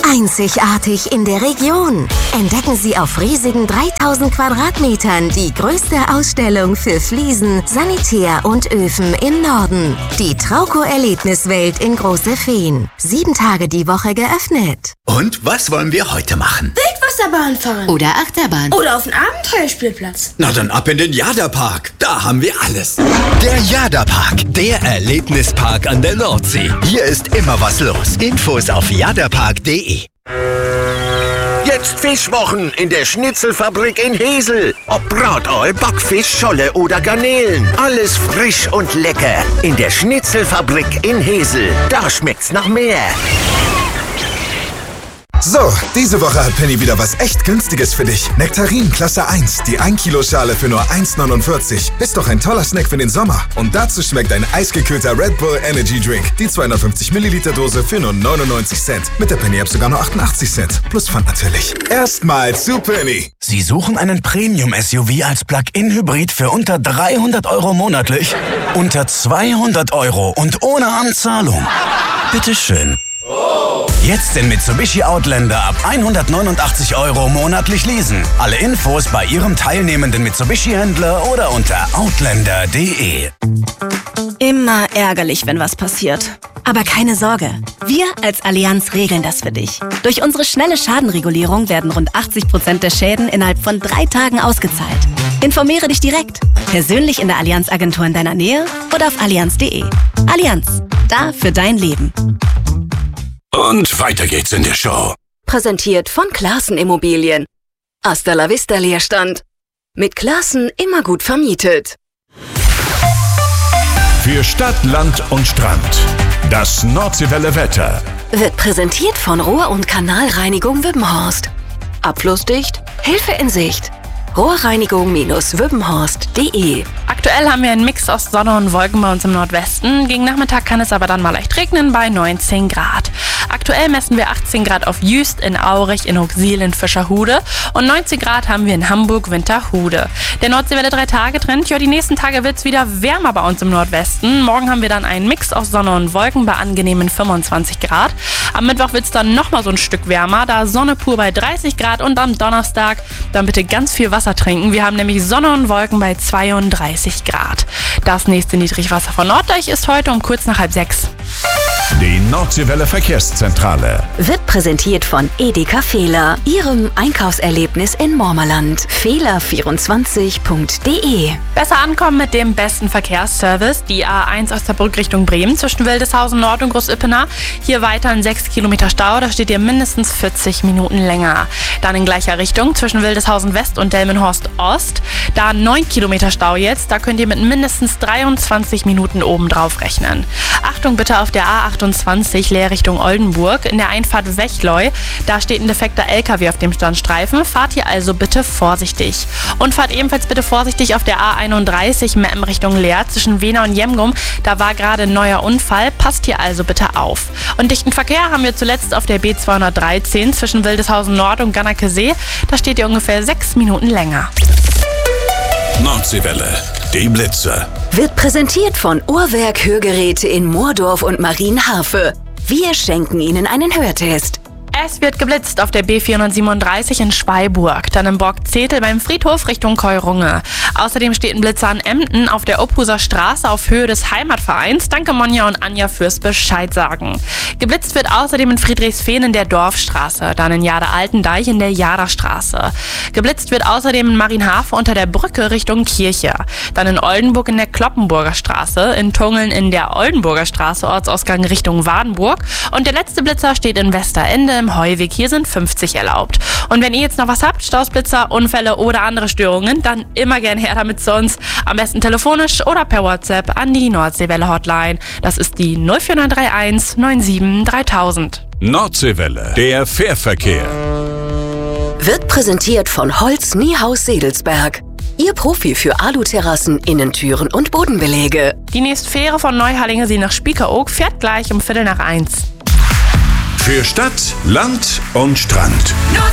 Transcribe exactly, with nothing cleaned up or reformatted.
Einzigartig in der Region. Entdecken Sie auf riesigen dreitausend Quadratmetern die größte Ausstellung für Fliesen, Sanitär und Öfen im Norden. Die Trauco-Erlebniswelt in Große Feen. Sieben Tage die Woche geöffnet. Und was wollen wir heute machen? Wildwasserbahn fahren. Oder Achterbahn. Oder auf den Abenteuerspielplatz. Na dann ab in den Jada-Park. Da haben wir alles. Der Jada-Park, der Erlebnispark an der Nordsee. Hier ist immer was los. Infos auf jadapark punkt de. Jetzt Fischwochen in der Schnitzelfabrik in Hesel. Ob Bratall, Backfisch, Scholle oder Garnelen. Alles frisch und lecker. In der Schnitzelfabrik in Hesel. Da schmeckt's nach mehr. So, diese Woche hat Penny wieder was echt Günstiges für dich. Nektarin Klasse eins, die ein Kilo Schale für nur eins neunundvierzig. Ist doch ein toller Snack für den Sommer. Und dazu schmeckt ein eisgekühlter Red Bull Energy Drink. Die zweihundertfünfzig Milliliter Dose für nur neunundneunzig Cent. Mit der Penny-App sogar nur achtundachtzig Cent. Plus Pfand natürlich. Erstmal zu Penny. Sie suchen einen Premium-S U V als Plug-in-Hybrid für unter dreihundert Euro monatlich? Unter zweihundert Euro und ohne Anzahlung? Bitteschön. Jetzt den Mitsubishi Outlander ab hundertneunundachtzig Euro monatlich leasen. Alle Infos bei Ihrem teilnehmenden Mitsubishi-Händler oder unter outlander punkt de. Immer ärgerlich, wenn was passiert. Aber keine Sorge, wir als Allianz regeln das für dich. Durch unsere schnelle Schadenregulierung werden rund achtzig Prozent der Schäden innerhalb von drei Tagen ausgezahlt. Informiere dich direkt, persönlich in der Allianz-Agentur in deiner Nähe oder auf allianz punkt de. Allianz, da für dein Leben. Und weiter geht's in der Show. Präsentiert von Classen Immobilien. Hasta la vista Leerstand. Mit Classen immer gut vermietet. Für Stadt, Land und Strand. Das Nordseewelle Wetter. Wird präsentiert von Rohr- und Kanalreinigung Wippenhorst. Abflussdicht, Hilfe in Sicht. Rohrreinigung Wippenhorst punkt de. Aktuell haben wir einen Mix aus Sonne und Wolken bei uns im Nordwesten. Gegen Nachmittag kann es aber dann mal leicht regnen bei neunzehn Grad. Aktuell messen wir achtzehn Grad auf Jüst, in Aurich, in Huxil, in Fischerhude und neunzehn Grad haben wir in Hamburg, Winterhude. Der Nordseewelle drei Tage Trend, ja, die nächsten Tage wird es wieder wärmer bei uns im Nordwesten. Morgen haben wir dann einen Mix aus Sonne und Wolken bei angenehmen fünfundzwanzig Grad. Am Mittwoch wird es dann nochmal so ein Stück wärmer, da Sonne pur bei dreißig Grad und am Donnerstag dann bitte ganz viel Wasser trinken. Wir haben nämlich Sonne und Wolken bei zweiunddreißig Grad. Das nächste Niedrigwasser von Norddeich ist heute um kurz nach halb sechs. Die Nordseewelle Verkehrszentrale. Wird präsentiert von Edeka Fehler, Ihrem Einkaufserlebnis in Mormerland. Fehler vierundzwanzig punkt de. Besser ankommen mit dem besten Verkehrsservice. Die A eins aus der Brück Richtung Bremen zwischen Wildeshausen Nord und Groß-Ippener. Hier weiter in sechs Kilometer Stau, da steht ihr mindestens vierzig Minuten länger. Dann in gleicher Richtung zwischen Wildeshausen West und Delmenhorst Ost. Da neun Kilometer Stau jetzt, da könnt ihr mit mindestens dreiundzwanzig Minuten obendrauf rechnen. Achtung bitte auf der A achtundzwanzig Leer Richtung Oldenburg. In der Einfahrt Wechleu, da steht ein defekter L K W auf dem Standstreifen. Fahrt hier also bitte vorsichtig. Und fahrt ebenfalls bitte vorsichtig auf der A einunddreißig Meppen Richtung Leer zwischen Wena und Jemgum. Da war gerade ein neuer Unfall. Passt hier also bitte auf. Und dichten Verkehr haben wir zuletzt auf der B zweihundertdreizehn zwischen Wildeshausen Nord und Gannakesee. Da steht ihr ungefähr sechs Minuten länger. Nordseewelle, die Blitze. Wird präsentiert von Uhrwerk Hörgeräte in Moordorf und Marienharfe. Wir schenken Ihnen einen Hörtest. Es wird geblitzt auf der B vierhundertsiebenunddreißig in Schweiburg, dann im Borgzetel beim Friedhof Richtung Keurunge. Außerdem steht ein Blitzer an Emden auf der Obhuser Straße auf Höhe des Heimatvereins. Danke Monja und Anja fürs Bescheid sagen. Geblitzt wird außerdem in Friedrichsfehn in der Dorfstraße, dann in Jade-Altendeich in der Jaderstraße. Geblitzt wird außerdem in Marienhafe unter der Brücke Richtung Kirche, dann in Oldenburg in der Kloppenburger Straße, in Tungeln in der Oldenburger Straße, Ortsausgang Richtung Wadenburg und der letzte Blitzer steht in Westerende im Heuweg. Hier sind fünfzig erlaubt. Und wenn ihr jetzt noch was habt, Stausblitzer, Unfälle oder andere Störungen, dann immer gern her damit zu uns. Am besten telefonisch oder per WhatsApp an die Nordseewelle Hotline. Das ist die null vier neun drei eins neun sieben dreitausend. Nordseewelle, der Fährverkehr. Wird präsentiert von Holz Niehaus Sedelsberg. Ihr Profi für Aluterrassen, Innentüren und Bodenbeläge. Die nächste Fähre von Neuhallinge nach Spiekeroog fährt gleich um Viertel nach eins. Für Stadt, Land und Strand.